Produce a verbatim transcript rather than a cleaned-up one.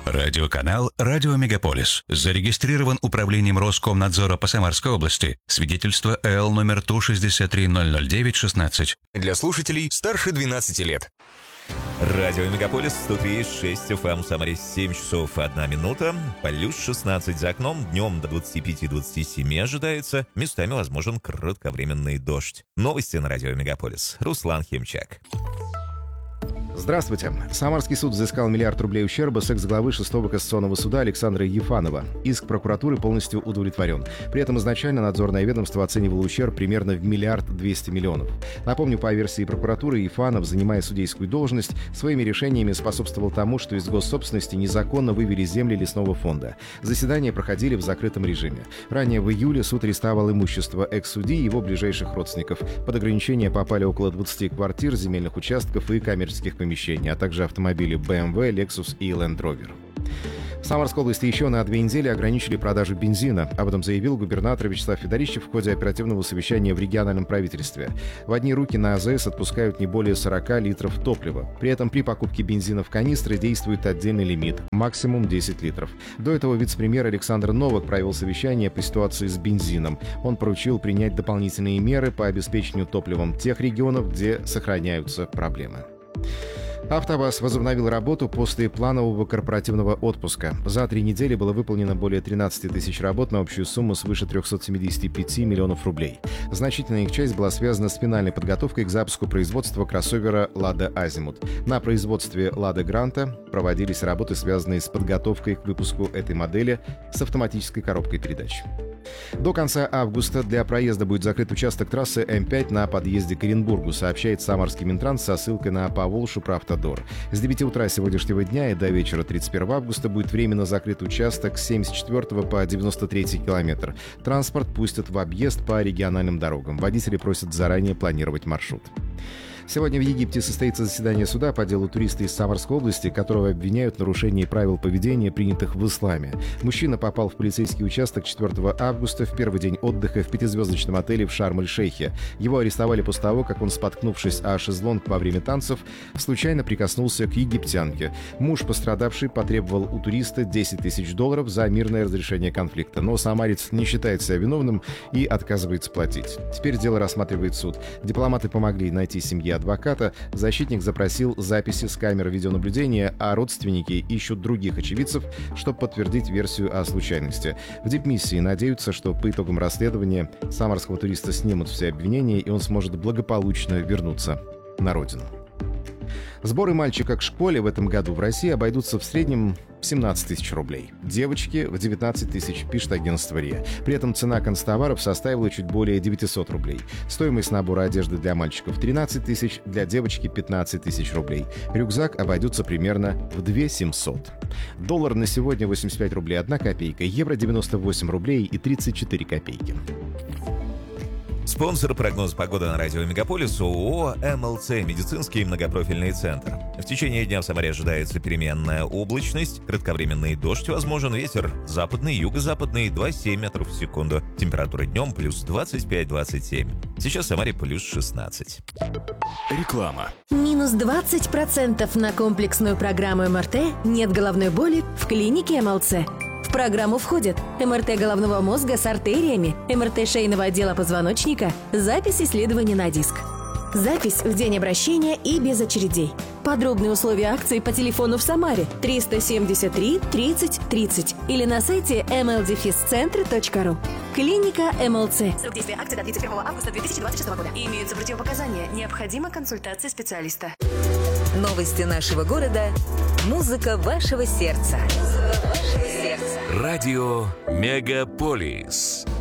Радиоканал «Радио Мегаполис». Зарегистрирован управлением Роскомнадзора по Самарской области. Свидетельство эл номер Ту шестьдесят три ноль ноль девять шестнадцать. Для слушателей старше двенадцати лет. Радио Мегаполис, сто три и шесть эф эм, Самаре, семь часов одна минута, плюс шестнадцать за окном, днем до двадцати пяти - двадцати семи ожидается, местами возможен кратковременный дождь. Новости на Радио Мегаполис. Руслан Химчак. Здравствуйте. Самарский суд взыскал миллиард рублей ущерба с экс-главы шестого кассационного суда Александра Ефанова. Иск прокуратуры полностью удовлетворен. При этом изначально надзорное ведомство оценивало ущерб примерно в миллиард двести миллионов. Напомню, по версии прокуратуры, Ефанов, занимая судейскую должность, своими решениями способствовал тому, что из госсобственности незаконно вывели земли лесного фонда. Заседания проходили в закрытом режиме. Ранее в июле суд арестовал имущество экс-судьи и его ближайших родственников. Под ограничения попали около двадцати квартир, земельных участков и коммерческих помещений, а также автомобили бэ эм вэ, Lexus и Land Rover. В Самарской области еще на две недели ограничили продажу бензина. Об этом заявил губернатор Вячеслав Федорищев в ходе оперативного совещания в региональном правительстве. В одни руки на а зэ эс отпускают не более сорока литров топлива. При этом при покупке бензина в канистры действует отдельный лимит – максимум десять литров. До этого вице-премьер Александр Новак провел совещание по ситуации с бензином. Он поручил принять дополнительные меры по обеспечению топливом тех регионов, где сохраняются проблемы. АвтоВАЗ возобновил работу после планового корпоративного отпуска. За три недели было выполнено более тринадцати тысяч работ на общую сумму свыше трехсот семидесяти пяти миллионов рублей. Значительная их часть была связана с финальной подготовкой к запуску производства кроссовера «Лада Азимут». На производстве «Лада Гранта» проводились работы, связанные с подготовкой к выпуску этой модели с автоматической коробкой передач. До конца августа для проезда будет закрыт участок трассы эм пять на подъезде к Оренбургу, сообщает Самарский Минтранс со ссылкой на Поволжьеправтодор. С девяти утра сегодняшнего дня и до вечера тридцать первого августа будет временно закрыт участок с семьдесят четвёртого по девяносто третий километр. Транспорт пустят в объезд по региональным дорогам. Водители просят заранее планировать маршрут. Сегодня в Египте состоится заседание суда по делу туриста из Самарской области, которого обвиняют в нарушении правил поведения, принятых в исламе. Мужчина попал в полицейский участок четвёртого августа в первый день отдыха в пятизвездочном отеле в Шарм-эль-Шейхе. Его арестовали после того, как он, споткнувшись о шезлонг во время танцев, случайно прикоснулся к египтянке. Муж пострадавший потребовал у туриста десять тысяч долларов за мирное разрешение конфликта, но самарец не считает себя виновным и отказывается платить. Теперь дело рассматривает суд. Дипломаты помогли найти семье адвоката, защитник запросил записи с камер видеонаблюдения, а родственники ищут других очевидцев, чтобы подтвердить версию о случайности. В дипмиссии надеются, что по итогам расследования самарского туриста снимут все обвинения, и он сможет благополучно вернуться на родину. Сборы мальчика к школе в этом году в России обойдутся в среднем в семнадцать тысяч рублей. Девочки в девятнадцать тысяч, пишет агентство РИА. При этом цена констоваров составила чуть более девятисот рублей. Стоимость набора одежды для мальчиков тринадцать тысяч, для девочки пятнадцать тысяч рублей. Рюкзак обойдется примерно в две тысячи семьсот. Доллар на сегодня восемьдесят пять рублей одна копейка, евро девяносто восемь рублей и тридцать четыре копейки. Спонсор прогноза погоды на Радио Мегаполис ООО эм эл цэ «Медицинский многопрофильный центр». В течение дня в Самаре ожидается переменная облачность, кратковременный дождь возможен, ветер западный, юго-западный два целых семь метров в секунду. Температура днем плюс двадцать пять - двадцать семь. Сейчас в Самаре плюс шестнадцать. Реклама. Минус двадцать процентов на комплексную программу эм эр тэ «Нет головной боли» в клинике эм эл цэ. В программу входят эм эр тэ головного мозга с артериями, эм эр тэ шейного отдела позвоночника, запись исследования на диск. Запись в день обращения и без очередей. Подробные условия акции по телефону в Самаре триста семьдесят три тридцать тридцать или на сайте эм эл дефис центр точка ру. Клиника эм эл цэ. Срок действия акции до тридцать первого августа две тысячи двадцать шестого года. Имеются противопоказания. Необходима консультация специалиста. Новости нашего города. Музыка вашего сердца. Радио Мегаполис.